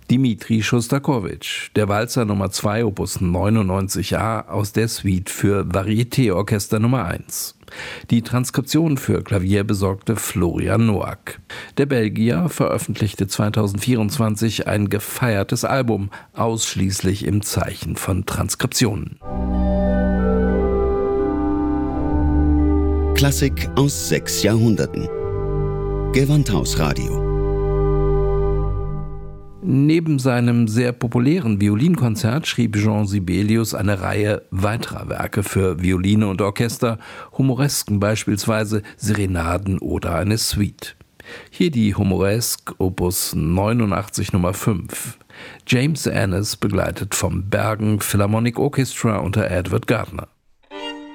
Dmitri Schostakowitsch, der Walzer Nummer 2 Opus 99a aus der Suite für Varieté-Orchester Nummer 1. Die Transkription für Klavier besorgte Florian Noack. Der Belgier veröffentlichte 2024 ein gefeiertes Album, ausschließlich im Zeichen von Transkriptionen. Klassik aus 6 Jahrhunderten. Gewandhausradio. Neben seinem sehr populären Violinkonzert schrieb Jean Sibelius eine Reihe weiterer Werke für Violine und Orchester, Humoresken beispielsweise, Serenaden oder eine Suite. Hier die Humoreske Opus 89 Nummer 5. James Annis begleitet vom Bergen Philharmonic Orchestra unter Edward Gardner.